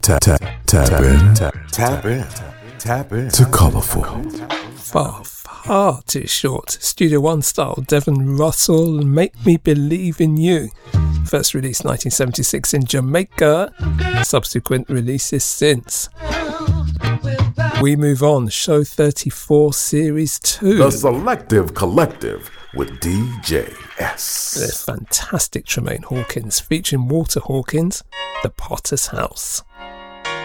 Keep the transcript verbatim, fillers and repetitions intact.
Tap, tap, tap in. Tap, tap in. Tap in. To colourful. Far, far too short. Studio One style, Devon Russell, Make Me Believe in You. First released nineteen seventy-six in Jamaica. Subsequent releases since. We move on. Show thirty-four, Series two. The Selective Collective with D J S. The fantastic Tremaine Hawkins featuring Walter Hawkins, The Potter's House.